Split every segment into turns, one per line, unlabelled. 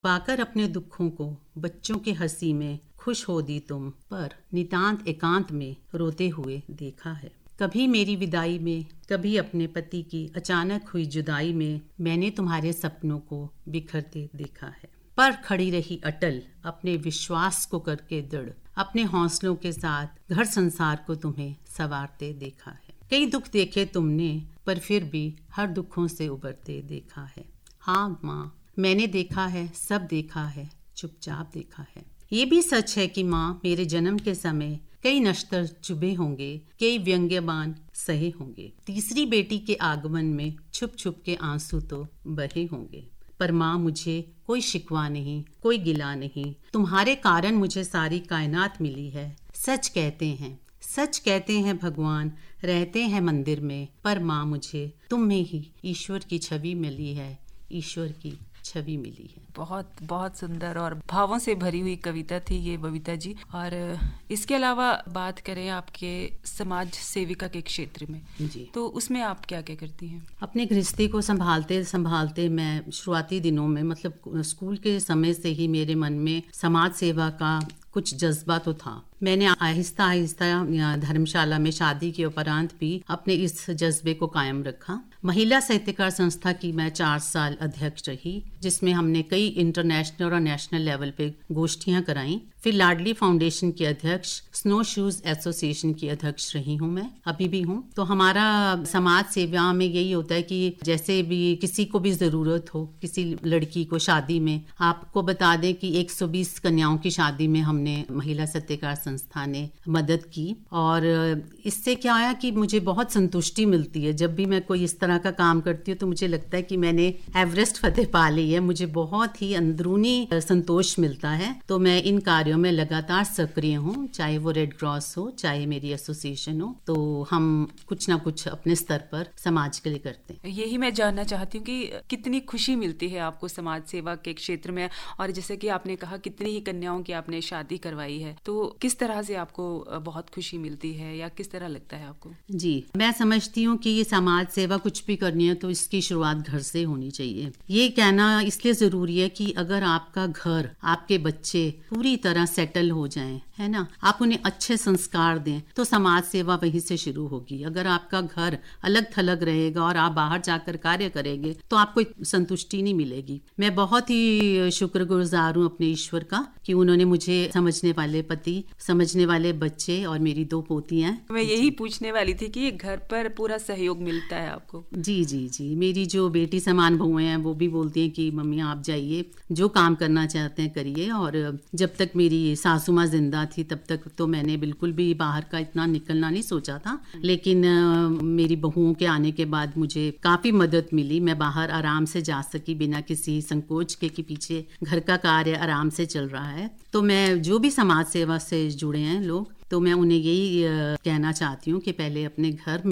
पाकर अपने दुखों को बच्चों की हंसी में खुश हो दी तुम, पर नितांत एकांत में रोते हुए देखा है। कभी मेरी विदाई में, कभी अपने पति की अचानक हुई जुदाई में मैंने तुम्हारे सपनों को बिखरते देखा है, पर खड़ी रही अटल, अपने विश्वास को करके दृढ़, अपने हौसलों के साथ घर संसार को तुम्हें संवारते देखा है। कई दुख देखे तुमने, पर फिर भी हर दुखों से उबरते देखा है। हाँ माँ, मैंने देखा है, सब देखा है, चुपचाप देखा है। ये भी सच है कि माँ, मेरे जन्म के समय कई नश्तर चुभे होंगे, कई व्यंग्यबान सहे होंगे। तीसरी बेटी के आगमन में छुप छुप के आंसू तो बहे होंगे, पर माँ मुझे कोई शिकवा नहीं, कोई गिला नहीं। तुम्हारे कारण मुझे सारी कायनात मिली है। सच कहते हैं भगवान रहते हैं मंदिर में, पर माँ मुझे तुम में ही ईश्वर की छवि मिली है, ईश्वर की छवि मिली है।
बहुत बहुत सुंदर और भावों से भरी हुई कविता थी ये बबीता जी। और इसके अलावा बात करें आपके समाज सेविका के क्षेत्र में
जी,
तो उसमें आप क्या क्या करती हैं?
अपने गृहस्थी को संभालते संभालते मैं शुरुआती दिनों में, मतलब स्कूल के समय से ही मेरे मन में समाज सेवा का कुछ जज्बा तो था। मैंने आहिस्ता आहिस्ता धर्मशाला में शादी के उपरांत भी अपने इस जज्बे को कायम रखा। महिला साहित्यकार संस्था की मैं 4 साल अध्यक्ष रही, जिसमें हमने कई इंटरनेशनल और नेशनल लेवल पे गोष्ठियां कराई। फिर लाडली फाउंडेशन की अध्यक्ष, स्नो शूज एसोसिएशन की अध्यक्ष रही हूँ, मैं अभी भी हूँ। तो हमारा समाज सेवा में यही होता है कि जैसे भी किसी को भी जरूरत हो, किसी लड़की को शादी में, आपको बता दें कि 120 कन्याओं की शादी में हमने महिला साहित्यकार संस्था ने मदद की। और इससे क्या आया कि मुझे बहुत संतुष्टि मिलती है। जब भी मैं कोई इस तरह का काम करती हूँ तो मुझे लगता है कि मैंने एवरेस्ट फतेह पा ली है। मुझे बहुत ही अंदरूनी संतोष मिलता है। तो मैं इन कार्यों में लगातार सक्रिय हूँ, चाहे वो रेड क्रॉस हो, चाहे मेरी एसोसिएशन हो। तो हम कुछ ना कुछ अपने स्तर पर समाज के लिए करते हैं।
यही मैं जानना चाहती हूँ कि कितनी खुशी मिलती है आपको समाज सेवा के क्षेत्र में, और जैसे कि आपने कहा कितनी ही कन्याओं की आपने शादी करवाई है, तो किस तरह से आपको बहुत खुशी मिलती है या किस तरह लगता है आपको?
जी, मैं समझती हूँ कि ये समाज सेवा कुछ भी करनी है तो इसकी शुरुआत घर से होनी चाहिए। ये कहना इसलिए जरूरी है कि अगर आपका घर, आपके बच्चे पूरी तरह सेटल हो जाएं, है ना, आप उन्हें अच्छे संस्कार दें, तो समाज सेवा वहीं से शुरू होगी। अगर आपका घर अलग थलग रहेगा और आप बाहर जाकर कार्य करेंगे तो आपको संतुष्टि नहीं मिलेगी। मैं बहुत ही शुक्रगुजार हूँ अपने ईश्वर का कि उन्होंने मुझे समझने वाले पति, समझने वाले बच्चे और मेरी 2 पोतियां।
मैं यही पूछने वाली थी कि घर पर पूरा सहयोग मिलता है आपको?
जी जी जी, मेरी जो बेटी समान बहुएं हैं वो भी बोलती हैं कि मम्मी आप जाइए, जो काम करना चाहते हैं करिए। और जब तक मेरी सासू माँ जिंदा थी तब तक तो मैंने बिल्कुल भी बाहर का इतना निकलना नहीं सोचा था, लेकिन मेरी बहुओं के आने के बाद मुझे काफी मदद मिली। मैं बाहर आराम से जा सकी बिना किसी संकोच के कि पीछे घर का कार्य आराम से चल रहा है। तो मैं जो भी समाज सेवा से जुड़े हैं लोग, तो मैं उन्हें यही कहना चाहती हूँ कि पहले अपने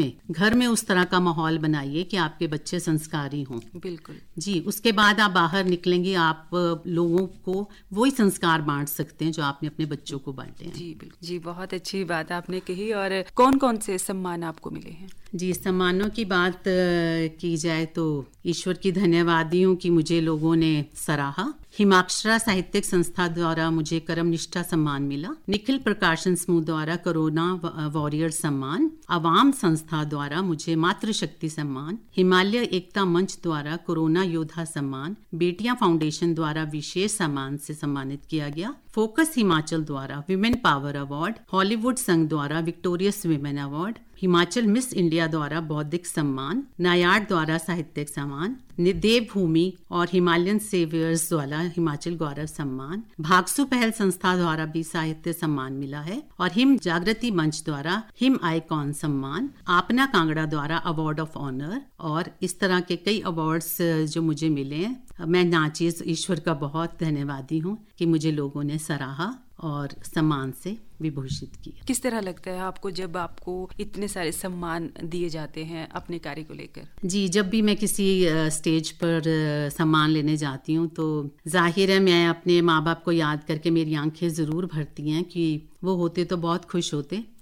घर में उस तरह का माहौल बनाइए कि आपके बच्चे संस्कारी हों।
बिल्कुल
जी, उसके बाद आप बाहर निकलेंगे, आप लोगों को वही संस्कार बांट सकते हैं जो आपने अपने बच्चों को बांटे हैं।
जी बिल्कुल जी, बहुत अच्छी बात आपने कही। और कौन कौन से सम्मान आपको मिले हैं?
जी, सम्मानों की बात की जाए तो ईश्वर की धन्यवादी हूँ कि मुझे लोगों ने सराहा। हिमाक्षरा साहित्यिक संस्था द्वारा मुझे कर्मनिष्ठा सम्मान मिला। निखिल प्रकाशन समूह द्वारा कोरोना वॉरियर सम्मान। अवाम संस्था द्वारा मुझे मातृशक्ति सम्मान। हिमालय एकता मंच द्वारा कोरोना योद्धा सम्मान। बेटियां फाउंडेशन द्वारा विशेष सम्मान से सम्मानित किया गया। फोकस हिमाचल द्वारा विमेन पावर अवार्ड। हॉलीवुड संघ द्वारा victorious women award. Himachal miss India द्वारा बौद्धिक सम्मान। नायार्ड द्वारा साहित्यिक सम्मान। देवभूमि और हिमालयन सेवियर्स द्वारा हिमाचल गौरव सम्मान। भागसु पहल संस्था द्वारा भी साहित्य सम्मान मिला है। और हिम जागृति मंच द्वारा हिम आइकॉन सम्मान। आपना कांगड़ा द्वारा अवार्ड ऑफ ऑनर। और इस तरह के कई अवार्ड्स जो मुझे मिले हैं, मैं नाचिस ईश्वर का बहुत धन्यवादी हूँ कि मुझे लोगों ने सराहा और सम्मान से विभूषित किया।
किस तरह लगता है आपको जब आपको इतने सारे सम्मान दिए जाते हैं अपने कार्य को लेकर?
जी, जब भी मैं किसी स्टेज पर सम्मान लेने जाती हूँ तो जाहिर है मैं अपने माँ बाप को याद करके मेरी आंखें ज़रूर भरती हैं कि वो होते तो बहुत खुश होते,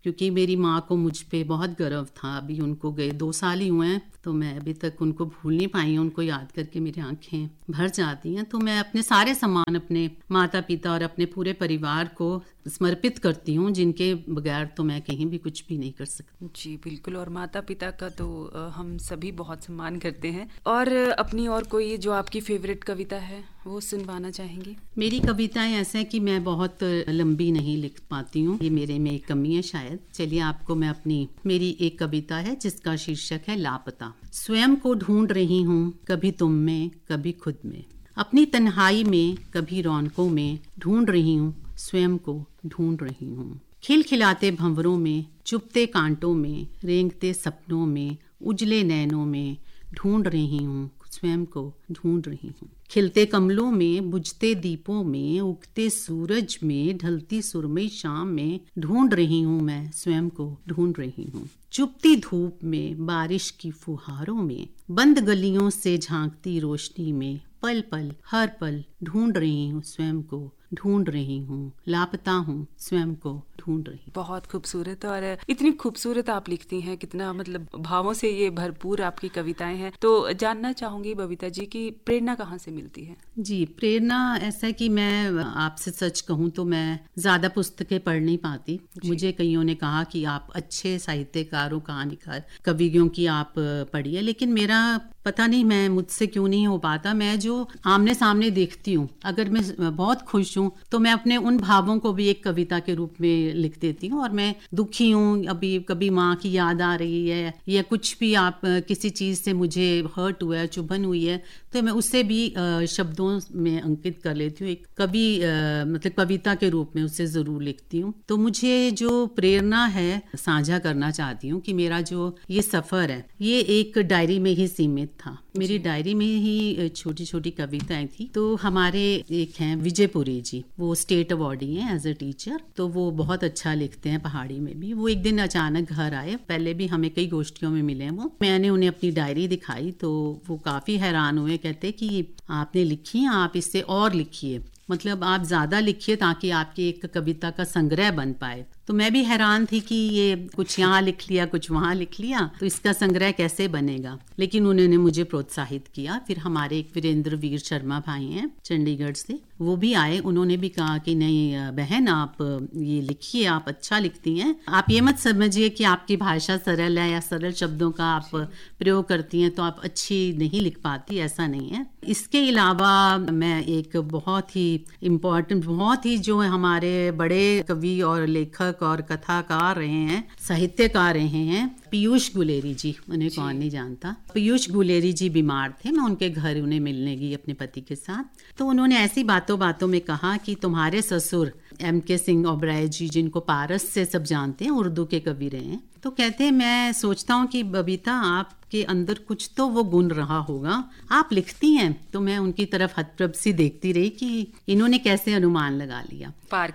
क्योंकि मेरी माँ को मुझ पे बहुत गर्व था। अभी उनको गए 2 साल ही हुए हैं, तो मैं अभी तक उनको भूल नहीं पाई हूँ। उनको याद करके मेरी आंखें भर जाती हैं। तो मैं अपने सारे सामान अपने माता पिता और अपने पूरे परिवार को समर्पित करती हूँ, जिनके बगैर तो मैं कहीं भी कुछ भी नहीं कर सकती।
जी बिल्कुल, और माता पिता का तो हम सभी बहुत सम्मान करते हैं। और अपनी और कोई जो आपकी फेवरेट कविता है वो सुनवाना चाहेंगी?
मेरी कविताएं ऐसे हैं कि मैं बहुत लंबी नहीं लिख पाती हूँ, ये मेरे में एक कमी है शायद। चलिए आपको मैं मेरी एक कविता है जिसका शीर्षक है लापता। स्वयं को ढूंढ रही हूँ, कभी तुम में कभी खुद में, अपनी तन्हाई में कभी रौनकों में, ढूंढ रही हूँ स्वयं को ढूंढ रही हूँ। खिलखिलाते भंवरों में, चुपते कांटों में, रेंगते सपनों में, उजले नैनों में, ढूंढ रही हूँ स्वयं को ढूंढ रही हूँ। खिलते कमलों में, बुझते दीपों में, उगते सूरज में, ढलती सुरमई शाम में, ढूंढ रही हूँ मैं स्वयं को ढूंढ रही हूँ। चुपती धूप में, बारिश की फुहारों में, बंद गलियों से झांकती रोशनी में, पल पल हर पल ढूंढ रही हूँ स्वयं को ढूंढ रही हूँ। लापता हूँ स्वयं को ढूंढ रही।
बहुत खूबसूरत, और इतनी खूबसूरत आप लिखती हैं, कितना मतलब भावों से ये भरपूर आपकी कविताएं हैं। तो जानना चाहूंगी बबीता जी की प्रेरणा कहाँ से मिलती है?
जी, प्रेरणा ऐसा है कि मैं आपसे सच कहूँ तो मैं ज्यादा पुस्तकें पढ़ नहीं पाती। मुझे कईयों ने कहा कि आप अच्छे साहित्यकारों, कहानीकार, कवियों की आप पढ़िए, लेकिन मेरा पता नहीं मैं मुझसे क्यों नहीं हो पाता। मैं जो आमने सामने देखती हूँ, अगर मैं बहुत खुश हूँ तो मैं अपने उन भावों को भी एक कविता के रूप में लिख देती हूँ। और मैं दुखी हूँ, अभी कभी माँ की याद आ रही है या कुछ भी, आप किसी चीज से मुझे हर्ट हुआ है, चुभन हुई है, तो मैं उससे भी शब्दों में अंकित कर लेती हूँ। एक कवि मतलब कविता के रूप में उसे जरूर लिखती हूँ। तो मुझे जो प्रेरणा है साझा करना चाहती हूँ कि मेरा जो ये सफर है ये एक डायरी में ही सीमित था। मेरी डायरी में ही छोटी छोटी कविताएं थी। तो हमारे एक हैं विजयपुरी जी, वो स्टेट अवार्डी हैं एज ए टीचर, तो वो बहुत अच्छा लिखते हैं, पहाड़ी में भी। वो एक दिन अचानक घर आए, पहले भी हमें कई गोष्ठियों में मिले वो। मैंने उन्हें अपनी डायरी दिखाई तो वो काफी हैरान हुए, कहते कि आपने लिखी है, आप इससे और लिखिए, मतलब आप ज्यादा लिखिए ताकि आपकी एक कविता का संग्रह बन पाए। तो मैं भी हैरान थी कि ये कुछ यहाँ लिख लिया, कुछ वहाँ लिख लिया, तो इसका संग्रह कैसे बनेगा। लेकिन उन्होंने मुझे प्रोत्साहित किया। फिर हमारे एक वीरेंद्र वीर शर्मा भाई हैं चंडीगढ़ से, वो भी आए। उन्होंने भी कहा कि नहीं बहन, आप ये लिखिए, आप अच्छा लिखती हैं। आप ये मत समझिए कि आपकी भाषा सरल है या सरल शब्दों का आप प्रयोग करती हैं तो आप अच्छी नहीं लिख पाती, ऐसा नहीं है। इसके अलावा मैं एक बहुत ही इम्पोर्टेंट, बहुत ही जो हमारे बड़े कवि और लेखक और कथाकार रहे हैं, साहित्यकार रहे हैं, पीयूष गुलेरी जी, उन्हें कौन नहीं जानता। पीयूष गुलेरी जी बीमार थे, मैं उनके घर उन्हें मिलने गई अपने पति के साथ। तो उन्होंने ऐसी बातों बातों में कहा कि तुम्हारे ससुर M.K. सिंह ओबराय जी, जिनको पारस से सब जानते हैं, उर्दू के कवि रहे हैं, तो कहते हैं मैं सोचता हूँ कि बबीता आपके अंदर कुछ तो वो गुण रहा होगा, आप लिखती हैं। तो मैं उनकी तरफ हतप्रभ सी देखती रही कि इन्होंने कैसे अनुमान लगा लिया।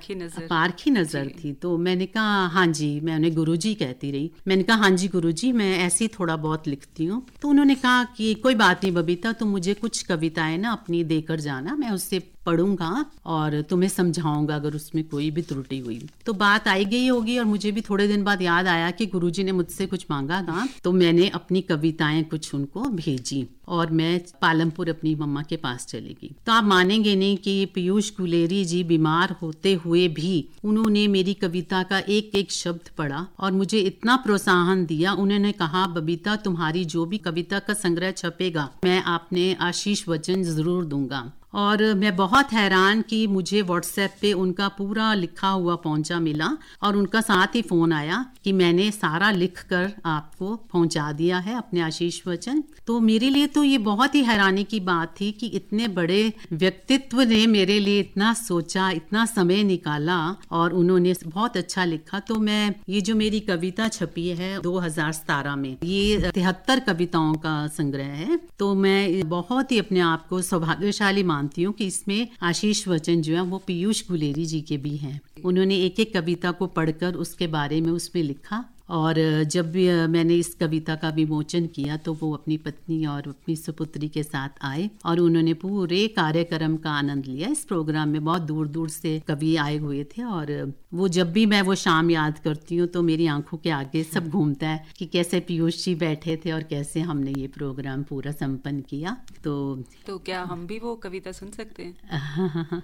पारखी नजर थी। तो मैंने कहा हाँ जी, मैं उन्हें गुरुजी कहती रही। मैंने कहा हाँ जी गुरुजी, मैं ऐसे ही थोड़ा बहुत लिखती हूँ। तो उन्होंने कहा कि कोई बात नहीं बबीता, तुम मुझे कुछ कविताएं ना अपनी देकर जाना, मैं उससे पढ़ूंगा और तुम्हें समझाऊंगा अगर उसमें कोई भी त्रुटि हुई। तो बात आई गई होगी, और मुझे भी थोड़े दिन बाद याद आया कि गुरुजी ने मुझसे कुछ मांगा था। तो मैंने अपनी कविताएं कुछ उनको भेजी और मैं पालमपुर अपनी मम्मा के पास चली गई। तो आप मानेंगे नहीं कि पीयूष गुलेरी जी बीमार होते हुए भी उन्होंने मेरी कविता का एक एक शब्द पढ़ा और मुझे इतना प्रोत्साहन दिया। उन्होंने कहा बबीता, तुम्हारी जो भी कविता का संग्रह छपेगा मैं आपने आशीष वचन जरूर दूंगा। और मैं बहुत हैरान कि मुझे व्हाट्सएप पे उनका पूरा लिखा हुआ पहुंचा मिला और उनका साथ ही फोन आया कि मैंने सारा लिखकर आपको पहुंचा दिया है, अपने आशीष वचन। तो मेरे लिए तो ये बहुत ही हैरानी की बात थी कि इतने बड़े व्यक्तित्व ने मेरे लिए इतना सोचा, इतना समय निकाला और उन्होंने बहुत अच्छा लिखा। तो मैं ये जो मेरी कविता छपी है 2017 में, ये 73 कविताओं का संग्रह है। तो मैं बहुत ही अपने आप को सौभाग्यशाली मानती हूँ कि इसमें आशीष वचन जो है वो पीयूष गुलेरी जी के भी हैं। उन्होंने एक एक कविता को पढ़कर उसके बारे में उसमें लिखा और जब भी मैंने इस कविता का विमोचन किया तो वो अपनी पत्नी और अपनी सुपुत्री के साथ आए और उन्होंने पूरे कार्यक्रम का आनंद लिया। इस प्रोग्राम में बहुत दूर दूर से कवि आए हुए थे और वो जब भी मैं वो शाम याद करती हूँ तो मेरी आंखों के आगे सब घूमता है कि कैसे पीयूष जी बैठे थे और कैसे हमने ये प्रोग्राम पूरा संपन्न किया। तो
क्या हम भी वो कविता सुन सकते हैं?